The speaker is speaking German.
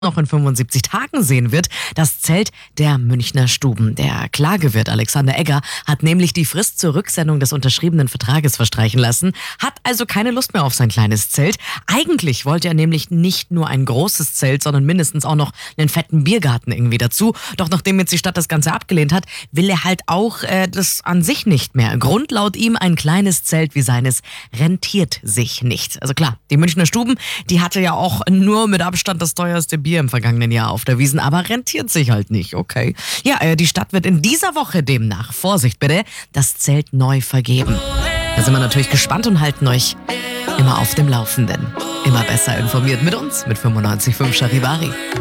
noch in 75 Tagen sehen wird, das Zelt der Münchner Stuben. Der Klagewirt Alexander Egger hat nämlich die Frist zur Rücksendung des unterschriebenen Vertrages verstreichen lassen, hat also keine Lust mehr auf sein kleines Zelt. Eigentlich wollte er nämlich nicht nur ein großes Zelt, sondern mindestens auch noch einen fetten Biergarten irgendwie dazu. Doch nachdem jetzt die Stadt das Ganze abgelehnt hat, will er halt auch das an sich nicht mehr. Grund laut ihm, ein kleines Zelt wie seines rentiert sich nicht. Also klar, die Münchner Stuben, die hatte ja auch nur mit Abstand das teuerste Bier im vergangenen Jahr auf der Wiesn, aber rentiert sich halt nicht, okay. Ja, die Stadt wird in dieser Woche demnach, Vorsicht bitte, das Zelt neu vergeben. Da sind wir natürlich gespannt und halten euch immer auf dem Laufenden. Immer besser informiert mit uns, mit 95.5 Charivari.